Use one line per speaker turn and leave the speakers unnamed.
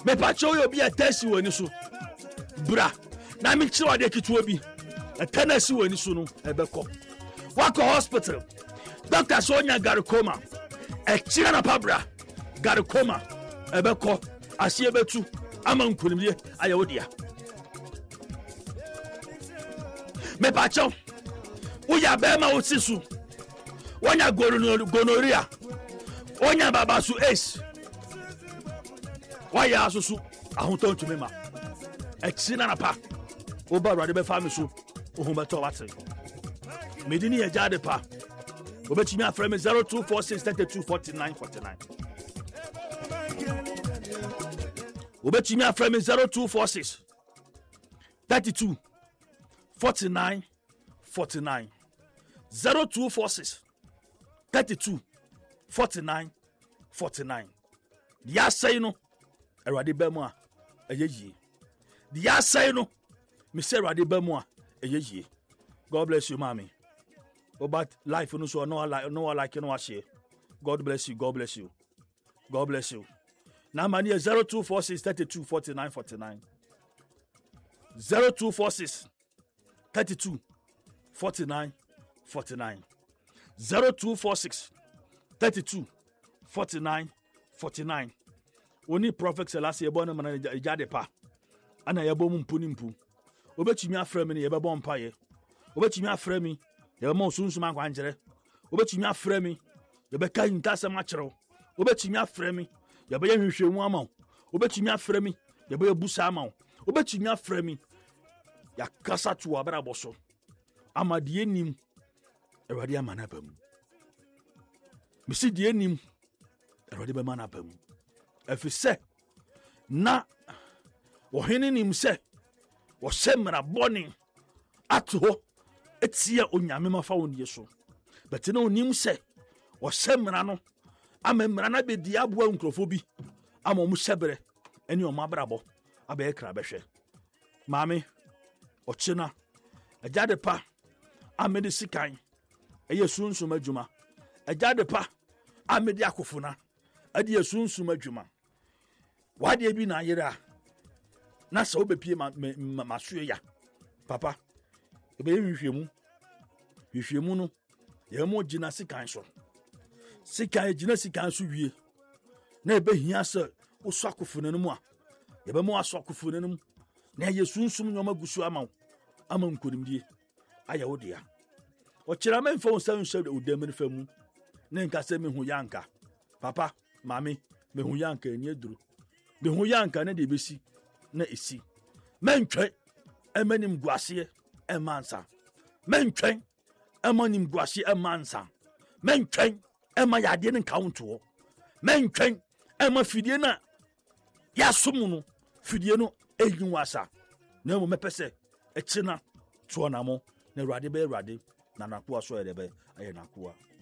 me pacho yo bi atasi woni so bra na me kire ode kituo bi atanasi woni so no ebeko wako hospital doctor so nya garcoma kire na pabra garcoma ebeko asie betu ama nkunimye ayewodia me pacho uya bema osisu wonya gonorrhea wonya babasu ace waya asusu ahunton tumi ma eksina na pa oba rade be fami so ohun beto wate medini ye jade pa obetimi afreme 0246324949 obetimi afreme 0246 32 49 49 0246 32 49 49 dia say no erade ba mu a eyeyie dia say no me say erade ba mu a eyeyie. God bless you mommy about life no so no like no share. God bless you, God bless you, God bless you. Now money 0246 32 49 49 0246 32 49 49 0246 32 49 49. Oni prophet Selassie ebo na jade pa ana yebo mpu obetumi afra mi ne yebebo mpa ye obetumi afra mi yebemo sunsun akwanjere obetumi afra mi yebeka intasem akyerew obetumi afra mi yebeye hwehwemu ama obetumi afra mi yebeye busa ama obetumi afra mi yakasa to abara boso amade nim Erade amana bam. Misi die nim erade be mana bam. Efise na ohene nim se wo semra boni ato etia onyame mafa woni so. But na onim se wo semra no amemra na be dia boa nkrofo bi ama mu sebere eni o mabrabo abe ekra behwe. Mame ochina ajade pa amede sikan eye sunsum adwuma ajade pa amede akofuna ade sunsum adwuma wade bi na yera na se obepie masoe ya papa ebe hwehwemu no ye mo gina sikan so sikan gina sikan so wie na ebe hia se oso akofuna no mu a ye be mo aso akofuna no mu na ye sunsum nyoma gusu ama nkonimdie aya wodia o kira men fo nsa odem ne famu ne nka se me hu yanka papa mami me hu yanka eni eduru me hu yanka ne de besi na esi mentwe emanim guase emansa mentwe emanim guase emansa mentwe ema yade ne kaunto mentwe ema fidie na yasomu no fidie no enyuwasa na mo mepese ekina tuonamo na rade be rade na nakuwa so edebe aye nakuwa